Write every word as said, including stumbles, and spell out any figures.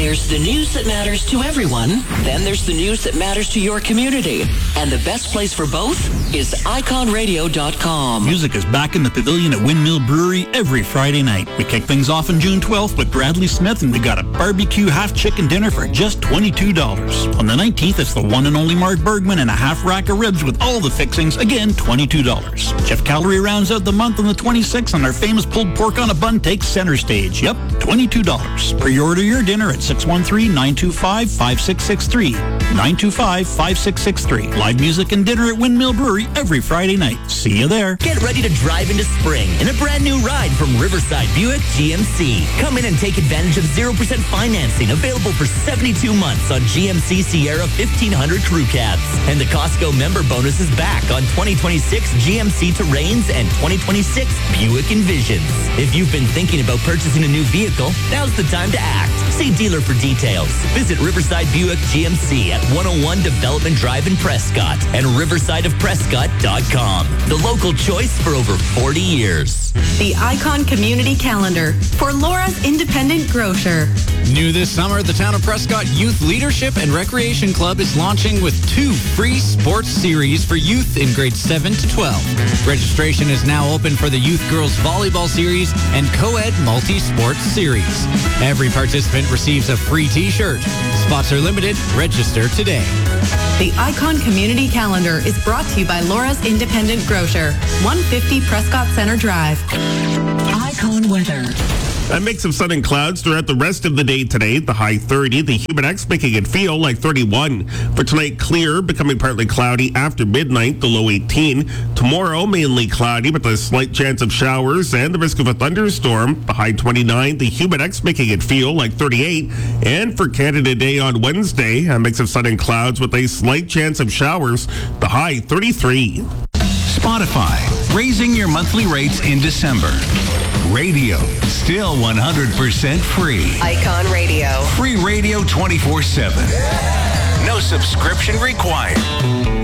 There's the news that matters to everyone. Then there's the news that matters to your community. And the best place for both is icon radio dot com. Music is back in the pavilion at Windmill Brewery every Friday night. We kick things off on June twelfth with Bradley Smith, and we got a barbecue half chicken dinner for just twenty-two dollars. On the nineteenth, it's the one and only Mark Bergman and a half rack of ribs with all the fixings, again, twenty-two dollars. Jeff Calorie rounds out the month on the twenty-sixth, and our famous pulled pork on a bun takes center stage. Yep, twenty-two dollars. Pre-order your dinner at six one three, nine two five, five six six three. nine two five, five six six three. Live music and dinner at Windmill Brewery every Friday night. See you there. Get ready to drive into spring in a brand new ride from Riverside Buick G M C. Come in and take advantage of zero percent financing available for seventy-two months on G M C Sierra fifteen hundred crew cabs. And the Costco member bonus is back on twenty twenty-six G M C Terrains and twenty twenty-six Buick Envisions. If you've been thinking about purchasing a new vehicle, now's the time to act. See dealer for details. Visit Riverside Buick G M C at one oh one Development Drive in Prescott and riverside of prescott dot com. The local choice for over forty years. The Icon Community Calendar for Laura's Independent Grocer. New this summer, the Town of Prescott Youth Leadership and Recreation Club is launching with two free sports series for youth in grades seven to twelve. Registration is now open for the Youth Girls Volleyball Series and Co-Ed Multi-Sports Series. Every participant receives a free t-shirt. Spots are limited. Register today. The Icon Community Calendar is brought to you by Laura's Independent Grocer, one fifty Prescott Center Drive. Icon weather. A mix of sun and clouds throughout the rest of the day today. The high thirty, the humid X making it feel like thirty-one. For tonight, clear, becoming partly cloudy after midnight, the low eighteen. Tomorrow, mainly cloudy, but a slight chance of showers and the risk of a thunderstorm. The high twenty-nine, the humid X making it feel like thirty-eight. And for Canada Day on Wednesday, a mix of sun and clouds with a slight chance of showers. The high thirty-three. Spotify, raising your monthly rates in December. Radio, still one hundred percent free. Icon Radio. Free radio twenty-four seven. No subscription required.